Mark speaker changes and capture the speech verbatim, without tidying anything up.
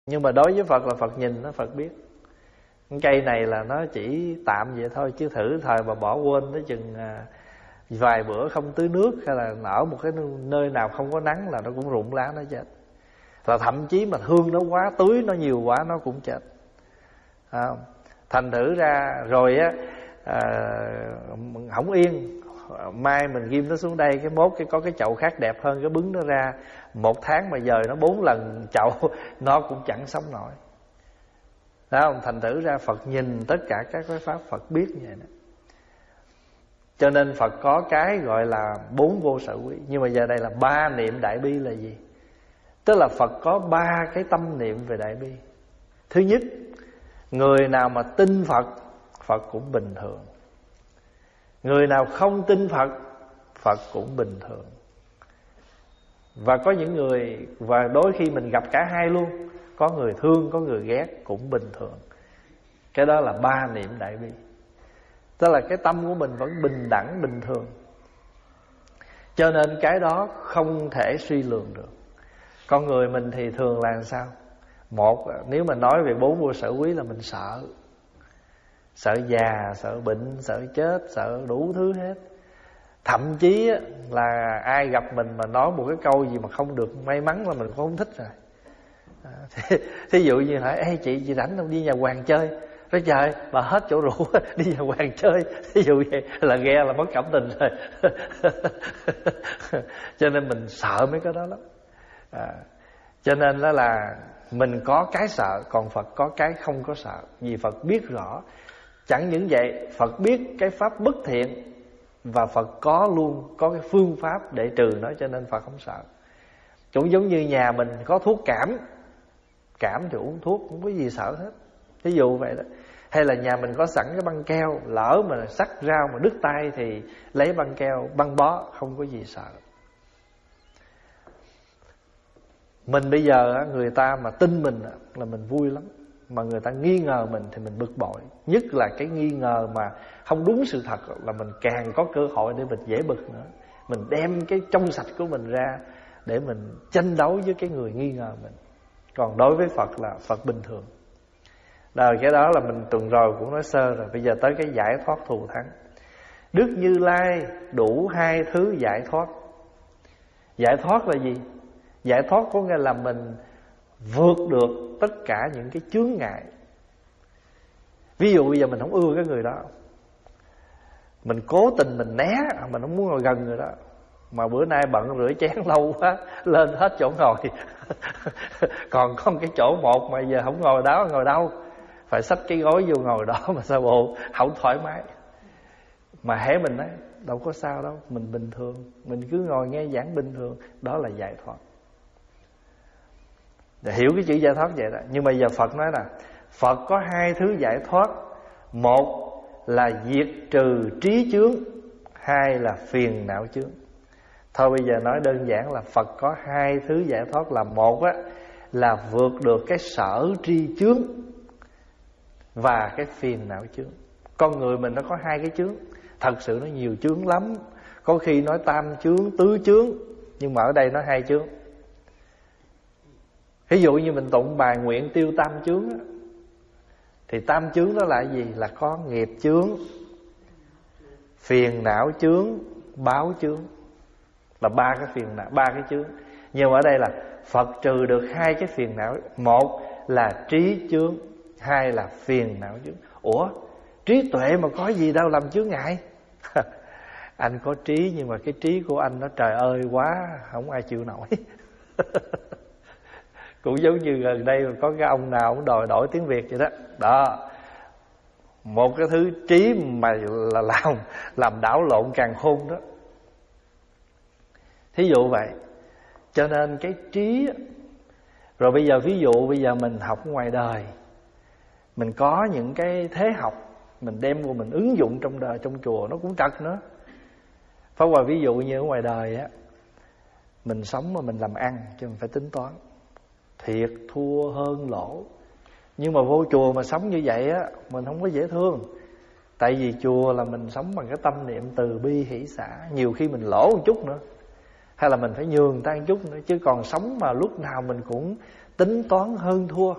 Speaker 1: Nhưng mà đối với Phật là Phật nhìn, nó Phật biết. Cái cây này là nó chỉ tạm vậy thôi, chứ thử thời mà bỏ quên tới chừng à, vài bữa không tưới nước, hay là ở một cái nơi nào không có nắng là nó cũng rụng lá nó chết. Và thậm chí mà thương nó quá, tưới nó nhiều quá nó cũng chết. À, thành thử ra rồi á à, không yên, mai mình ghim nó xuống đây, cái mốt cái có cái chậu khác đẹp hơn, cái bứng nó ra. Một tháng mà dời nó bốn lần chậu nó cũng chẳng sống nổi. Đó không? Thành thử ra Phật nhìn tất cả các cái pháp, Phật biết như vậy đó. Cho nên Phật có cái gọi là bốn vô sở quý. Nhưng mà giờ đây là ba niệm đại bi là gì? Tức là Phật có ba cái tâm niệm về đại bi. Thứ nhất, người nào mà tin Phật, Phật cũng bình thường. Người nào không tin Phật, Phật cũng bình thường. Và có những người, và đôi khi mình gặp cả hai luôn, có người thương, có người ghét, cũng bình thường. Cái đó là ba niệm đại bi. Tức là cái tâm của mình vẫn bình đẳng, bình thường. Cho nên cái đó không thể suy lường được. Con người mình thì thường là sao? Một, nếu mà nói về bốn vô sở quý là mình sợ. Sợ già, sợ bệnh, sợ chết, sợ đủ thứ hết. Thậm chí là ai gặp mình mà nói một cái câu gì mà không được may mắn là mình cũng không thích rồi. Thí dụ như hỏi: ê chị, chị rảnh không đi nhà hoàng chơi? Nói trời, bà hết chỗ rượu đi nhà hoàng chơi. Thí dụ vậy là nghe là mất cảm tình rồi. Cho nên mình sợ mấy cái đó lắm. à, Cho nên đó là mình có cái sợ, còn Phật có cái không có sợ. Vì Phật biết rõ. Chẳng những vậy, Phật biết cái pháp bất thiện, và Phật có luôn có cái phương pháp để trừ nó, cho nên Phật không sợ. Cũng giống như nhà mình có thuốc cảm, cảm thì uống thuốc không có gì sợ hết. Ví dụ vậy đó. Hay là nhà mình có sẵn cái băng keo, lỡ mà sắc rau mà đứt tay thì lấy băng keo băng bó, không có gì sợ. Mình bây giờ người ta mà tin mình là mình vui lắm, mà người ta nghi ngờ mình thì mình bực bội. Nhất là cái nghi ngờ mà không đúng sự thật là mình càng có cơ hội để mình dễ bực nữa. Mình đem cái trong sạch của mình ra để mình tranh đấu với cái người nghi ngờ mình. Còn đối với Phật là Phật bình thường. Rồi cái đó là mình tuần rồi cũng nói sơ rồi. Bây giờ tới cái giải thoát thù thắng. Đức Như Lai đủ hai thứ giải thoát. Giải thoát là gì? Giải thoát có nghĩa là mình vượt được tất cả những cái chướng ngại. Ví dụ bây giờ mình không ưa cái người đó, mình cố tình mình né, mình không muốn ngồi gần người đó. Mà bữa nay bận rửa chén lâu quá, lên hết chỗ ngồi. Còn có một cái chỗ một mà giờ không ngồi đó, ngồi đâu? Phải xách cái gối vô ngồi đó mà sao bộ không thoải mái. Mà hễ mình nói đâu có sao đâu, mình bình thường, mình cứ ngồi nghe giảng bình thường. Đó là giải thoát. Để hiểu cái chữ giải thoát vậy đó. Nhưng mà giờ Phật nói là Phật có hai thứ giải thoát. Một là diệt trừ trí chướng, hai là phiền não chướng. Thôi bây giờ nói đơn giản là Phật có hai thứ giải thoát. Là một á, là vượt được cái sở tri chướng và cái phiền não chướng. Con người mình nó có hai cái chướng. Thật sự nó nhiều chướng lắm. Có khi nói tam chướng, tứ chướng, nhưng mà ở đây nó hai chướng. Ví dụ như mình tụng bài nguyện tiêu tam chướng á, thì tam chướng đó là gì? Là có nghiệp chướng, phiền não chướng, báo chướng. Là ba cái phiền não, ba cái chướng. Nhưng mà ở đây là Phật trừ được hai cái phiền não. Một là trí chướng, hai là phiền não chướng. Ủa, trí tuệ mà có gì đâu làm chướng ngại? Anh có trí nhưng mà cái trí của anh nó trời ơi quá, không ai chịu nổi. Cũng giống như gần đây có cái ông nào cũng đòi đổi tiếng Việt vậy đó. Đó, một cái thứ trí mà là làm làm đảo lộn càn khôn đó. Thí dụ vậy. Cho nên cái trí. Rồi bây giờ ví dụ bây giờ mình học ngoài đời, mình có những cái thế học, mình đem vô mình ứng dụng trong đời, trong chùa nó cũng trật nữa. Pháp Hòa ví dụ như ở ngoài đời á, mình sống mà mình làm ăn chứ mình phải tính toán thiệt thua hơn lỗ. Nhưng mà vô chùa mà sống như vậy á, mình không có dễ thương. Tại vì chùa là mình sống bằng cái tâm niệm từ bi hỷ xả. Nhiều khi mình lỗ một chút nữa, hay là mình phải nhường ta một chút nữa. Chứ còn sống mà lúc nào mình cũng tính toán hơn thua.